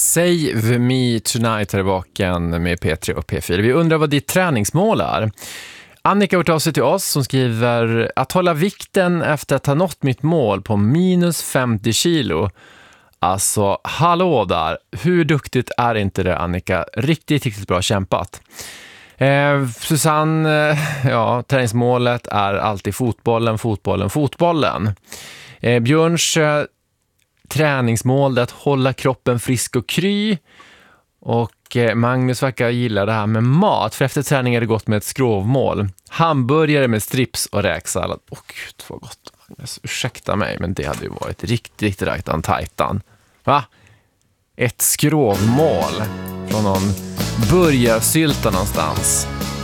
Save Me Tonight här i baken med P3 och P4. Vi undrar vad ditt träningsmål är. Annika har hört av sig till oss som skriver att hålla vikten efter att ha nått mitt mål på minus 50 kilo. Alltså, hallå där. Hur duktigt är inte det, Annika? Riktigt bra kämpat. Susanne, träningsmålet är alltid fotbollen. Björns träningsmål är att hålla kroppen frisk och kry. Och Magnus verkar gilla det här med mat, för efter träning är det gott med ett skrovmål. Hamburgare med strips och räksallad. Gud vad gott, Magnus. Ursäkta mig, men det hade ju varit riktigt tajtan. Va? Ett skrovmål från någon burgarsylta någonstans.